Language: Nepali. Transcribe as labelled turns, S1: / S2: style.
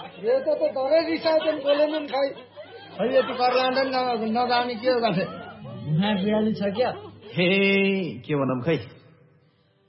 S1: यो त डरै रिसाउँछन् बोलेनन् खै यति कर्लान्डन नजाने के हो गर्छ बिरामी छ क्या
S2: हे के भनौँ खै